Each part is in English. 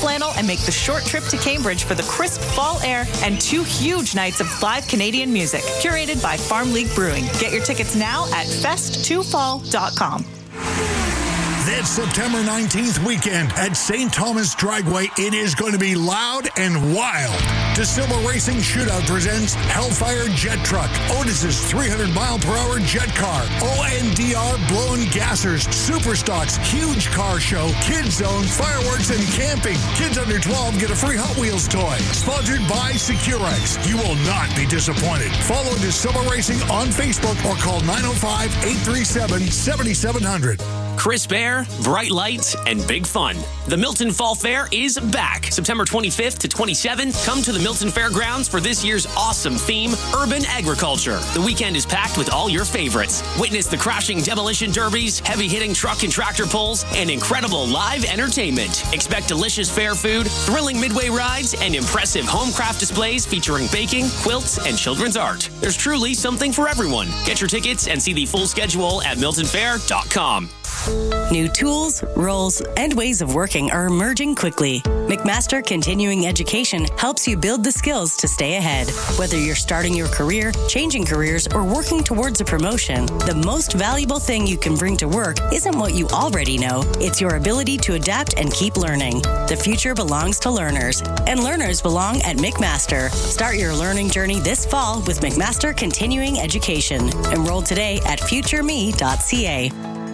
flannel and make the short trip to Cambridge for the crisp fall air and 2 huge nights of live Canadian music, curated by Farm League Brewing. Get your tickets now at fest2fall.com. This September 19th weekend at St. Thomas Dragway, it is going to be loud and wild. DeSilva Racing Shootout presents Hellfire Jet Truck, Otis's 300-mile-per-hour jet car, ONDR Blowing Gassers, Superstocks, huge car show, Kids Zone, fireworks, and camping. Kids under 12 get a free Hot Wheels toy. Sponsored by Securex. You will not be disappointed. Follow DeSilva Racing on Facebook or call 905-837-7700. Crisp air, bright lights, and big fun. The Milton Fall Fair is back. September 25th to 27th, come to the Milton Fairgrounds for this year's awesome theme, Urban Agriculture. The weekend is packed with all your favorites. Witness the crashing demolition derbies, heavy-hitting truck and tractor pulls, and incredible live entertainment. Expect delicious fair food, thrilling midway rides, and impressive home craft displays featuring baking, quilts, and children's art. There's truly something for everyone. Get your tickets and see the full schedule at miltonfair.com. New tools, roles, and ways of working are emerging quickly. McMaster Continuing Education helps you build the skills to stay ahead. Whether you're starting your career, changing careers, or working towards a promotion, the most valuable thing you can bring to work isn't what you already know. It's your ability to adapt and keep learning. The future belongs to learners, and learners belong at McMaster. Start your learning journey this fall with McMaster Continuing Education. Enroll today at futureme.ca.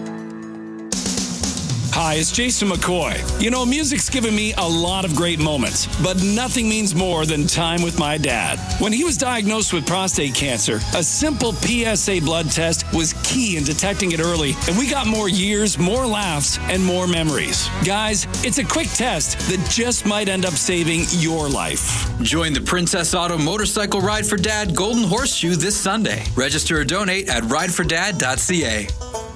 Hi, it's Jason McCoy. You know, music's given me a lot of great moments, but nothing means more than time with my dad. When he was diagnosed with prostate cancer, a simple PSA blood test was key in detecting it early, and we got more years, more laughs, and more memories. Guys, it's a quick test that just might end up saving your life. Join the Princess Auto Motorcycle Ride for Dad Golden Horseshoe this Sunday. Register or donate at ridefordad.ca.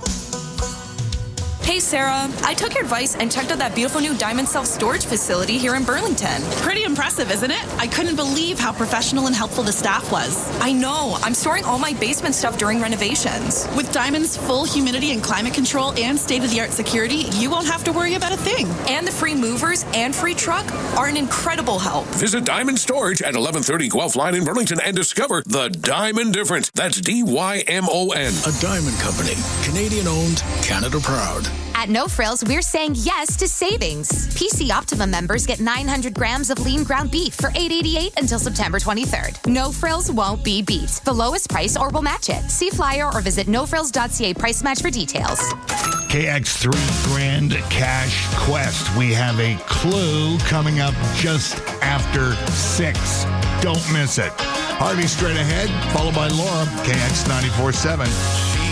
Hey, Sarah. I took your advice and checked out that beautiful new Diamond self-storage facility here in Burlington. Pretty impressive, isn't it? I couldn't believe how professional and helpful the staff was. I know. I'm storing all my basement stuff during renovations. With Diamond's full humidity and climate control and state-of-the-art security, you won't have to worry about a thing. And the free movers and free truck are an incredible help. Visit Diamond Storage at 1130 Guelph Line in Burlington and discover the Diamond difference. That's DYMON. A Diamond Company. Canadian-owned, Canada proud. At No Frills, we're saying yes to savings. PC Optimum members get 900 grams of lean ground beef for $8.88 until September 23rd. No Frills won't be beat. The lowest price or we'll match it. See flyer or visit nofrills.ca price match for details. KX3 Grand Cash Quest. We have a clue coming up just after 6. Don't miss it. Harvey straight ahead, followed by Laura, KX 94.7.